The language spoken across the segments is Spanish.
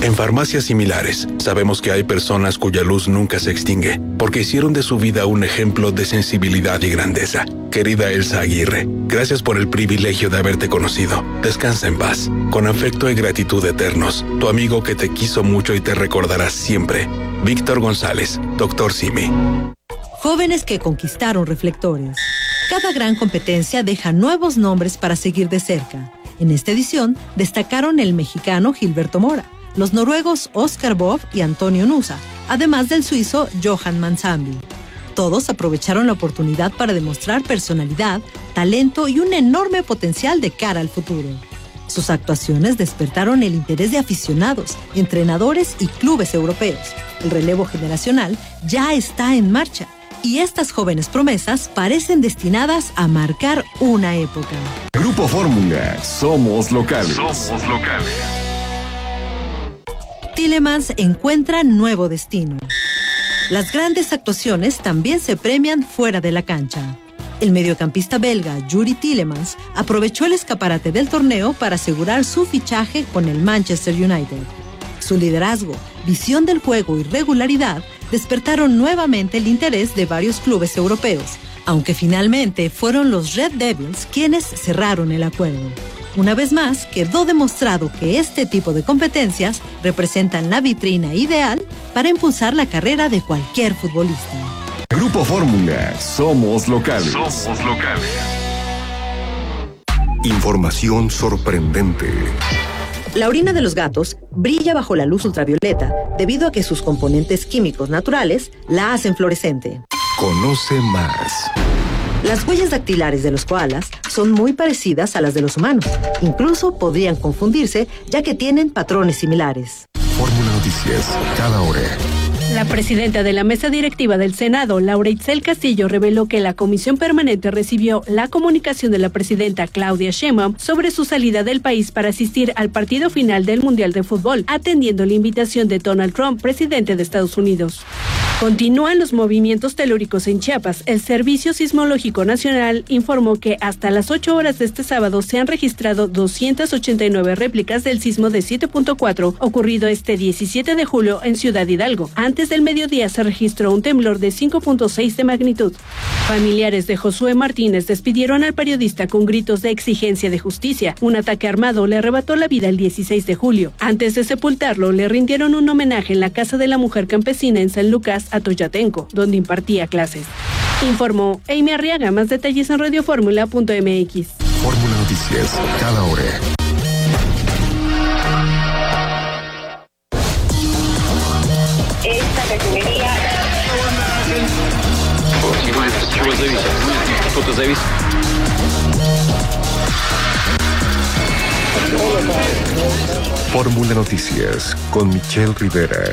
En Farmacias Similares, sabemos que hay personas cuya luz nunca se extingue, porque hicieron de su vida un ejemplo de sensibilidad y grandeza. Querida Elsa Aguirre, gracias por el privilegio de haberte conocido. Descansa en paz. Con afecto y gratitud eternos, tu amigo que te quiso mucho y te recordará siempre. Víctor González, Dr. Simi. Jóvenes que conquistaron reflectores. Cada gran competencia deja nuevos nombres para seguir de cerca. En esta edición, destacaron el mexicano Gilberto Mora, los noruegos Oscar Bob y Antonio Nusa, además del suizo Johan Mansambi. Todos aprovecharon la oportunidad para demostrar personalidad, talento y un enorme potencial de cara al futuro. Sus actuaciones despertaron el interés de aficionados, entrenadores y clubes europeos. El relevo generacional ya está en marcha y estas jóvenes promesas parecen destinadas a marcar una época. Grupo Fórmula, somos locales. Somos locales. Tielemans encuentra nuevo destino. Las grandes actuaciones también se premian fuera de la cancha. El mediocampista belga Yuri Tielemans aprovechó el escaparate del torneo para asegurar su fichaje con el Manchester United. Su liderazgo, visión del juego y regularidad despertaron nuevamente el interés de varios clubes europeos, aunque finalmente fueron los Red Devils quienes cerraron el acuerdo. Una vez más, quedó demostrado que este tipo de competencias representan la vitrina ideal para impulsar la carrera de cualquier futbolista. Grupo Fórmula, somos locales. Somos locales. Información sorprendente. La orina de los gatos brilla bajo la luz ultravioleta debido a que sus componentes químicos naturales la hacen fluorescente. Conoce más. Las huellas dactilares de los koalas son muy parecidas a las de los humanos. Incluso podrían confundirse, ya que tienen patrones similares. Fórmula Noticias, cada hora. La presidenta de la mesa directiva del Senado, Laura Itzel Castillo, reveló que la comisión permanente recibió la comunicación de la presidenta Claudia Sheinbaum sobre su salida del país para asistir al partido final del Mundial de Fútbol, atendiendo la invitación de Donald Trump, presidente de Estados Unidos. Continúan los movimientos telúricos en Chiapas. El Servicio Sismológico Nacional informó que hasta las 8 horas de este sábado se han registrado 289 réplicas del sismo de 7.4 ocurrido este 17 de julio en Ciudad Hidalgo. Antes del mediodía se registró un temblor de 5.6 de magnitud. Familiares de Josué Martínez despidieron al periodista con gritos de exigencia de justicia. Un ataque armado le arrebató la vida el 16 de julio. Antes de sepultarlo, le rindieron un homenaje en la Casa de la Mujer Campesina en San Lucas, Atoyatenco, donde impartía clases. Informó Amy Arriaga. Más detalles en radioformula.mx. Fórmula Noticias, cada hora. Esta categoría. Fórmula Noticias con Michelle Rivera.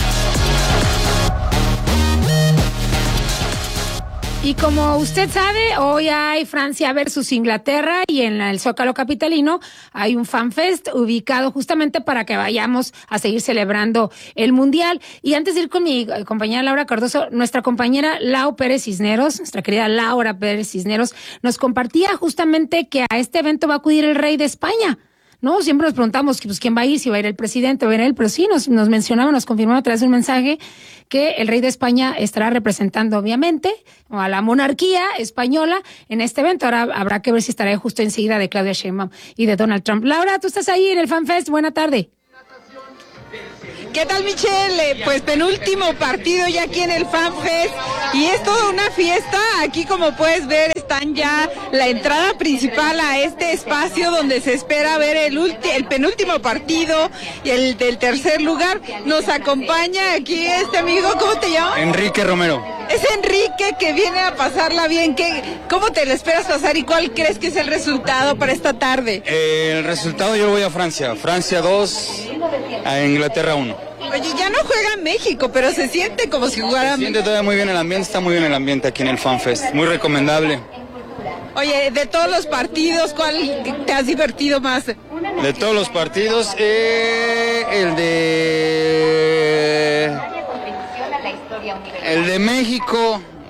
Y como usted sabe, hoy hay Francia versus Inglaterra y en el Zócalo capitalino hay un FanFest ubicado justamente para que vayamos a seguir celebrando el Mundial. Y antes de ir con mi compañera Laura Cardoso, nuestra compañera Lau Pérez Cisneros, nuestra querida Laura Pérez Cisneros, nos compartía justamente que a este evento va a acudir el rey de España. No, siempre nos preguntamos pues, quién va a ir, si va a ir el presidente o va a ir él, pero sí nos mencionaba, nos confirmaba a través de un mensaje que el rey de España estará representando obviamente a la monarquía española en este evento. Ahora habrá que ver si estará justo enseguida de Claudia Sheinbaum y de Donald Trump. Laura, tú estás ahí en el FanFest, buena tarde. ¿Qué tal, Michelle? Pues penúltimo partido ya aquí en el FanFest y es toda una fiesta. Aquí, como puedes ver, están ya la entrada principal a este espacio donde se espera ver el penúltimo partido y el del tercer lugar. Nos acompaña aquí este amigo, ¿cómo te llamas? Enrique Romero. Es Enrique que viene a pasarla bien. ¿Cómo te lo esperas pasar y cuál crees que es el resultado para esta tarde? El resultado yo lo voy a Francia. Francia 2, a Inglaterra 1. Oye, ya no juega México, pero se siente como si jugara. Se siente todavía muy bien el ambiente, está muy bien el ambiente aquí en el FanFest. Muy recomendable. Oye, de todos los partidos, ¿cuál te has divertido más? De todos los partidos, el de México,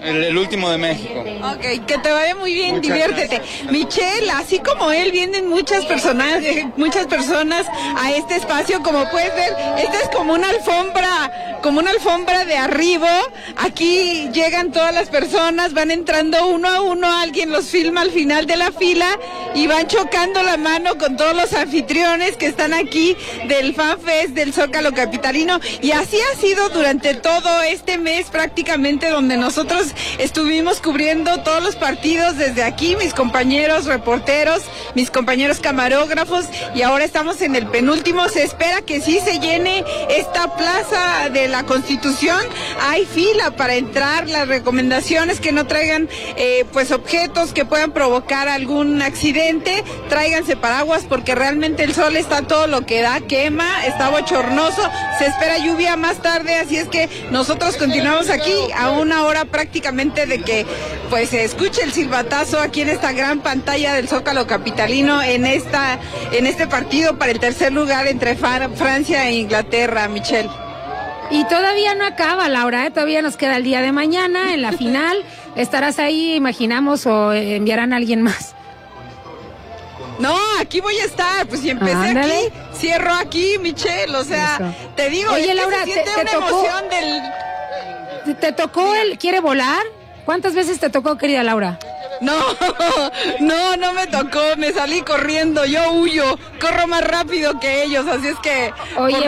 el último de México. Ok, que te vaya muy bien, diviértete. Michelle, así como él, vienen muchas personas a este espacio, como puedes ver, esta es como una alfombra de arribo. Aquí llegan todas las personas, van entrando uno a uno, alguien los filma al final de la fila y van chocando la mano con todos los anfitriones que están aquí del Fan Fest del Zócalo Capitalino, y así ha sido durante todo este mes prácticamente, donde nosotros estuvimos cubriendo todos los partidos desde aquí, mis compañeros reporteros, mis compañeros camarógrafos, y ahora estamos en el penúltimo. Se espera que sí se llene esta plaza de la Constitución. Hay fila para entrar. Las recomendaciones que no traigan pues objetos que puedan provocar algún accidente, tráiganse paraguas porque realmente el sol está todo lo que da, quema, está bochornoso, se espera lluvia más tarde, así es que nosotros continuamos aquí a una hora prácticamente de que pues se escuche el silbatazo aquí en esta gran pantalla del Zócalo Capitalino en este partido para el tercer lugar entre Francia e Inglaterra, Michelle. Y todavía no acaba, Laura, todavía nos queda el día de mañana en la final. ¿Estarás ahí, imaginamos, o enviarán a alguien más? No, aquí voy a estar, pues si empecé aquí, cierro aquí, Michelle, o sea, eso. Te digo, oye, Laura, se siente una emoción del... ¿Te tocó el quiere volar? ¿Cuántas veces te tocó, querida Laura? No me tocó, me salí corriendo, yo huyo, corro más rápido que ellos, así es que oye,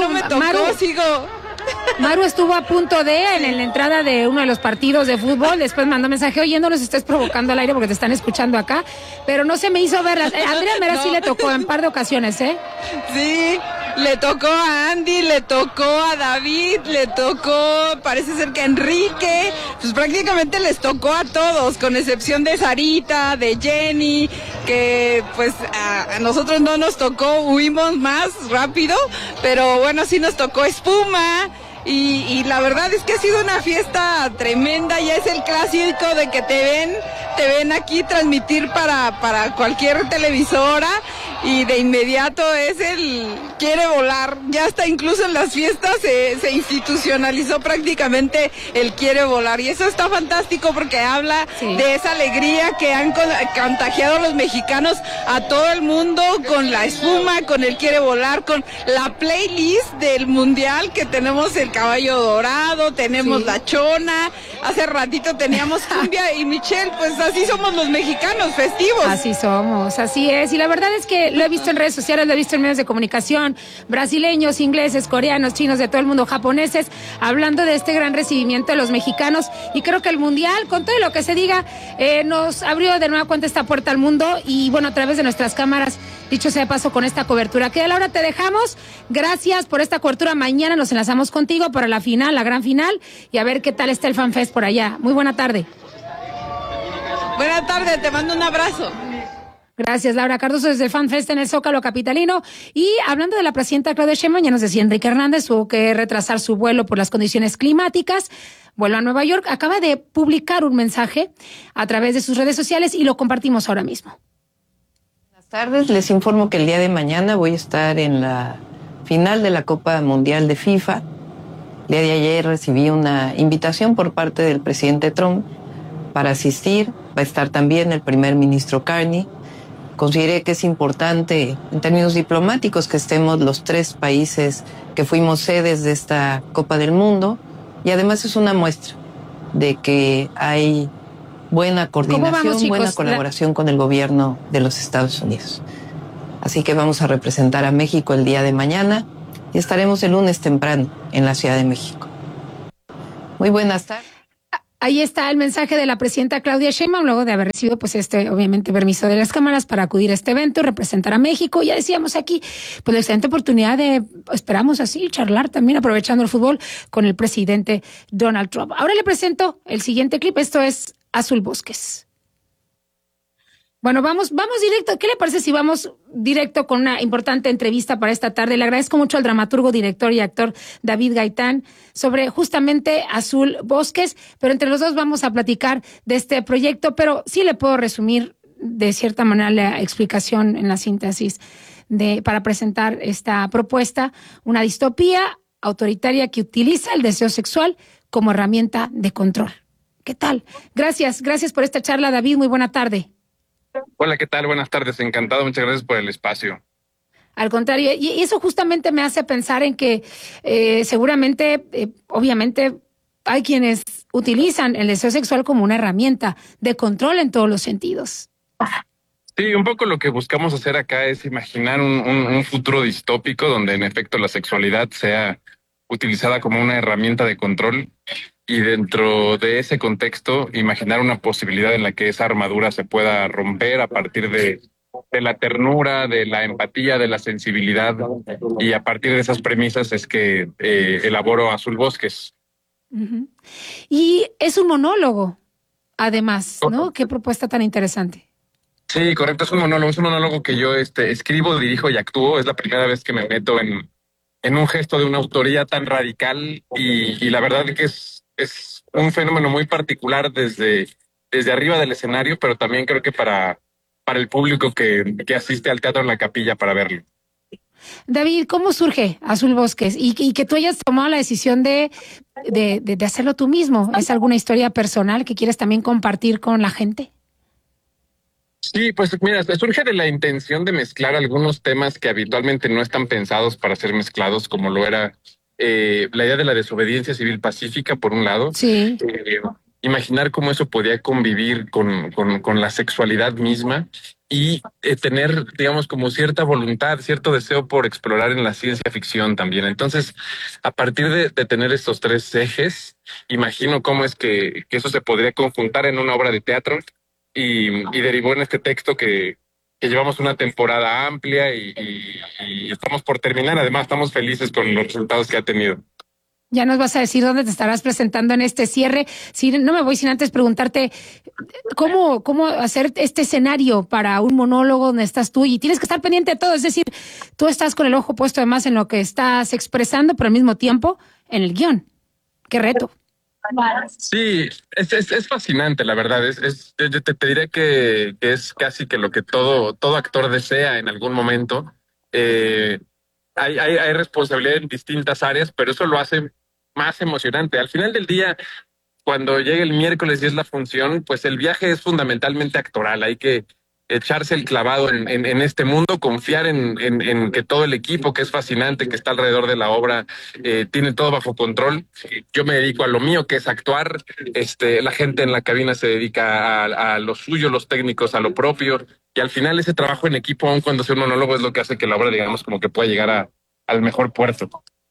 Maru estuvo a punto de, en la entrada de uno de los partidos de fútbol, después mandó mensaje, oye, no los estés provocando al aire porque te están escuchando acá, pero no se me hizo verlas. Andrea Mera sí le tocó en un par de ocasiones, ¿eh? Sí, le tocó a Andy, le tocó a David, le tocó, parece ser que a Enrique, pues prácticamente les tocó a todos, con excepción de Sarita, de Jenny, que pues a nosotros no nos tocó, huimos más rápido, pero bueno, sí nos tocó espuma. Y la verdad es que ha sido una fiesta tremenda, ya es el clásico de que te ven aquí transmitir para cualquier televisora, y de inmediato es el quiere volar, ya hasta incluso en las fiestas se institucionalizó prácticamente el quiere volar, y eso está fantástico porque habla de esa alegría que han contagiado los mexicanos a todo el mundo con la espuma, con el quiere volar, con la playlist del mundial que tenemos el caballo dorado, tenemos la chona, hace ratito teníamos cumbia, y Michelle, pues así somos los mexicanos, festivos. Así somos, así es, y la verdad es que lo he visto en redes sociales, lo he visto en medios de comunicación, brasileños, ingleses, coreanos, chinos, de todo el mundo, japoneses, hablando de este gran recibimiento de los mexicanos, y creo que el mundial, con todo lo que se diga, nos abrió de nueva cuenta esta puerta al mundo, y bueno, a través de nuestras cámaras, dicho sea de paso, con esta cobertura. Que Laura, te dejamos, gracias por esta cobertura, mañana nos enlazamos contigo para la final, la gran final, y a ver qué tal está el Fan Fest por allá. Muy buena tarde. Buena tarde, te mando un abrazo. Gracias, Laura Cardoso, desde el Fan Fest en el Zócalo Capitalino. Y hablando de la presidenta Claudia Sheinbaum, ya nos decía Enrique Hernández, tuvo que retrasar su vuelo por las condiciones climáticas. Vuelo a Nueva York, acaba de publicar un mensaje a través de sus redes sociales y lo compartimos ahora mismo. Buenas tardes, les informo que el día de mañana voy a estar en la final de la Copa Mundial de FIFA. El día de ayer recibí una invitación por parte del presidente Trump para asistir. Va a estar también el primer ministro Carney. Consideré que es importante en términos diplomáticos que estemos los tres países que fuimos sedes de esta Copa del Mundo, y además es una muestra de que hay buena coordinación, buena colaboración con el gobierno de los Estados Unidos. Así que vamos a representar a México el día de mañana y estaremos el lunes temprano en la Ciudad de México. Muy buenas tardes. Ahí está el mensaje de la presidenta Claudia Sheinbaum, luego de haber recibido, pues, obviamente, permiso de las cámaras para acudir a este evento, representar a México. Ya decíamos aquí, pues, la excelente oportunidad de, esperamos así, charlar también, aprovechando el fútbol, con el presidente Donald Trump. Ahora le presento el siguiente clip, esto es Azul Bosques. Bueno, vamos directo. ¿Qué le parece si vamos directo con una importante entrevista para esta tarde? Le agradezco mucho al dramaturgo, director y actor David Gaitán sobre justamente Azul Bosques, pero entre los dos vamos a platicar de este proyecto, pero sí le puedo resumir de cierta manera la explicación en la síntesis para presentar esta propuesta, una distopía autoritaria que utiliza el deseo sexual como herramienta de control. ¿Qué tal? Gracias por esta charla, David. Muy buena tarde. Hola, ¿qué tal? Buenas tardes. Encantado. Muchas gracias por el espacio. Al contrario, y eso justamente me hace pensar en que seguramente, obviamente, hay quienes utilizan el deseo sexual como una herramienta de control en todos los sentidos. Sí, un poco lo que buscamos hacer acá es imaginar un futuro distópico donde en efecto la sexualidad sea utilizada como una herramienta de control y dentro de ese contexto imaginar una posibilidad en la que esa armadura se pueda romper a partir de la ternura, de la empatía, de la sensibilidad, y a partir de esas premisas es que elaboro Azul Bosques. Uh-huh. Y es un monólogo, además, ¿no? Qué propuesta tan interesante. Sí, correcto, es un monólogo que yo escribo, dirijo y actúo. Es la primera vez que me meto en un gesto de una autoría tan radical y la verdad que es un fenómeno muy particular desde arriba del escenario, pero también creo que para el público que asiste al Teatro en la Capilla para verlo. David, ¿cómo surge Azul Bosques? Y que tú hayas tomado la decisión de hacerlo tú mismo. ¿Es alguna historia personal que quieres también compartir con la gente? Sí, pues mira, surge de la intención de mezclar algunos temas que habitualmente no están pensados para ser mezclados, como lo era la idea de la desobediencia civil pacífica, por un lado. Sí. Imaginar cómo eso podía convivir con la sexualidad misma y tener, digamos, como cierta voluntad, cierto deseo por explorar en la ciencia ficción también. Entonces, a partir de tener estos tres ejes, imagino cómo es que eso se podría conjuntar en una obra de teatro y derivó en este texto que llevamos una temporada amplia y estamos por terminar. Además, estamos felices con los resultados que ha tenido. Ya nos vas a decir dónde te estarás presentando en este cierre. Sí, no me voy sin antes preguntarte cómo hacer este escenario para un monólogo donde estás tú y tienes que estar pendiente de todo. Es decir, tú estás con el ojo puesto además en lo que estás expresando, pero al mismo tiempo en el guión. ¡Qué reto! Sí, es fascinante, la verdad. Yo te diré que es casi que lo que todo actor desea en algún momento. Hay responsabilidad en distintas áreas, pero eso lo hace más emocionante. Al final del día, cuando llega el miércoles y es la función, pues el viaje es fundamentalmente actoral. Hay que echarse el clavado en este mundo, confiar en que todo el equipo, que es fascinante, que está alrededor de la obra, tiene todo bajo control. Yo me dedico a lo mío, que es actuar. La gente en la cabina se dedica a lo suyo, los técnicos a lo propio. Y al final ese trabajo en equipo, aun cuando sea un monólogo, es lo que hace que la obra, digamos, como que pueda llegar al mejor puerto.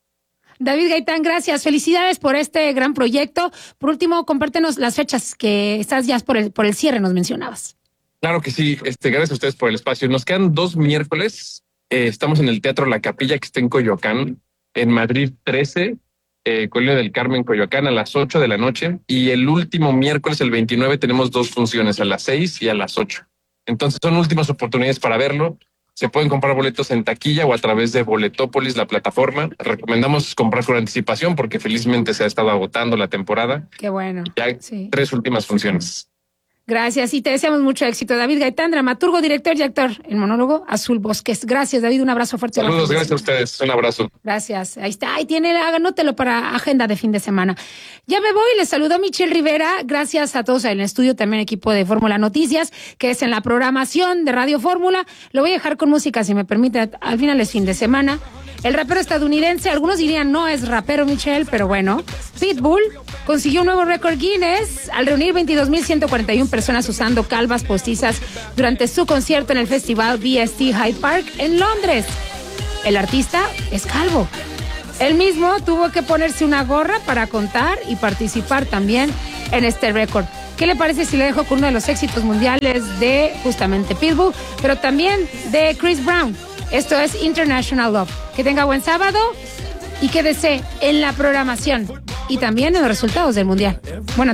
David Gaitán, gracias. Felicidades por este gran proyecto. Por último, compártenos las fechas que estás ya por el cierre, nos mencionabas. Claro que sí. Gracias a ustedes por el espacio. Nos quedan 2 miércoles. Estamos en el Teatro La Capilla, que está en Coyoacán, en Madrid 13, Colonia del Carmen, Coyoacán, a las 8 de la noche. Y el último miércoles, el 29, tenemos 2 funciones, a las 6 y a las 8. Entonces son últimas oportunidades para verlo. Se pueden comprar boletos en taquilla o a través de Boletópolis, la plataforma. Recomendamos comprar con anticipación porque felizmente se ha estado agotando la temporada. Qué bueno. Ya sí. 3 últimas funciones. Gracias y te deseamos mucho éxito. David Gaitán, dramaturgo, director y actor en monólogo Azul Bosques. Gracias, David. Un abrazo fuerte. Saludos, gracias a ustedes. Un abrazo. Gracias. Ahí está. Ahí tiene, anótelo para agenda de fin de semana. Ya me voy. Les saludo Michelle Rivera. Gracias a todos en el estudio, también equipo de Fórmula Noticias, que es en la programación de Radio Fórmula. Lo voy a dejar con música, si me permite. Al final es fin de semana. El rapero estadounidense, algunos dirían no es rapero, Michelle, pero bueno, Pitbull consiguió un nuevo récord Guinness al reunir 22,141 personas usando calvas postizas durante su concierto en el festival BST Hyde Park en Londres. El artista es calvo. Él mismo tuvo que ponerse una gorra para contar y participar también en este récord. ¿Qué le parece si le dejo con uno de los éxitos mundiales de justamente Pitbull, pero también de Chris Brown? Esto es International Love. Que tenga buen sábado y quédese en la programación y también en los resultados del Mundial. Buenas tardes.